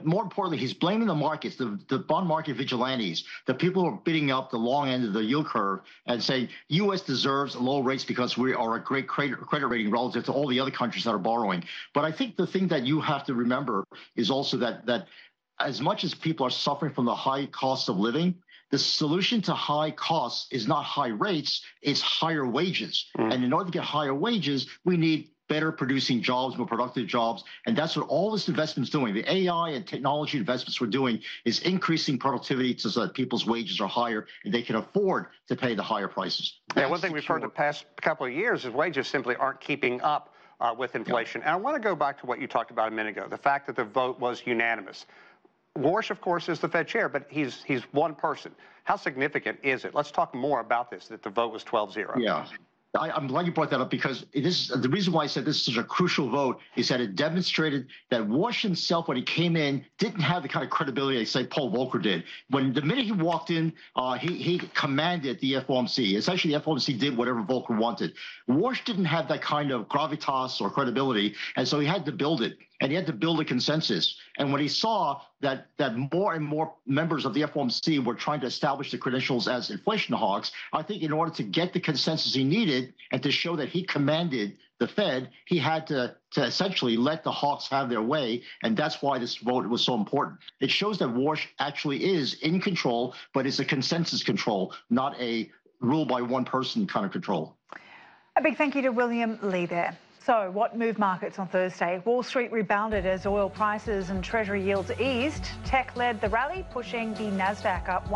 more importantly, he's blaming the markets, the bond market vigilantes, the people who are bidding up the long end of the yield curve and saying U.S. deserves low rates because we are a great credit rating relative to all the other countries that are borrowing. But I think the thing that you have to remember is also that as much as people are suffering from the high cost of living, the solution to high costs is not high rates, it's higher wages. And in order to get higher wages, we need better producing jobs, more productive jobs. And that's what all this investment is doing. The AI and technology investments we're doing is increasing productivity so that people's wages are higher and they can afford to pay the higher prices. Yeah, one thing we've heard the past couple of years is wages simply aren't keeping up with inflation. And I want to go back to what you talked about a minute ago, the fact that the vote was unanimous. Warsh, of course, is the Fed chair, but he's one person. How significant is it? Let's talk more about this, that the vote was 12-0. Yeah. I'm glad you brought that up because this is the reason why I said this is such a crucial vote is that it demonstrated that Warsh himself, when he came in, didn't have the kind of credibility that, say, Paul Volcker did. When the minute he walked in, he commanded the FOMC. Essentially, the FOMC did whatever Volcker wanted. Warsh didn't have that kind of gravitas or credibility, and so he had to build it. And he had to build a consensus. And when he saw that more and more members of the FOMC were trying to establish the credentials as inflation hawks, I think in order to get the consensus he needed and to show that he commanded the Fed, he had to essentially let the hawks have their way. And that's why this vote was so important. It shows that Warsh actually is in control, but it's a consensus control, not a rule by one person kind of control. A big thank you to William Lee there. So what moved markets on Thursday? Wall Street rebounded as oil prices and Treasury yields eased. Tech led the rally, pushing the Nasdaq up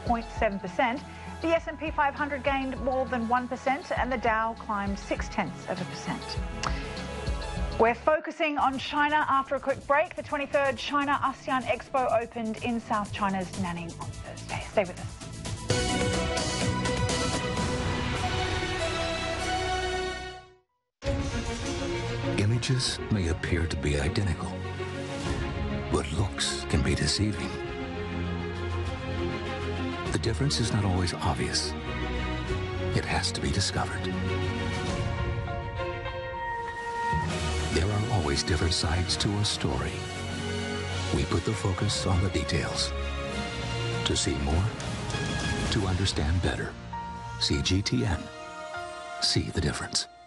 1.7%. The S&P 500 gained more than 1%, and the Dow climbed 0.6%. We're focusing on China after a quick break. The 23rd China ASEAN Expo opened in South China's Nanning on Thursday. Stay with us. Images may appear to be identical, but looks can be deceiving. The difference is not always obvious. It has to be discovered. There are always different sides to a story. We put the focus on the details. To see more, to understand better. CGTN. See the difference.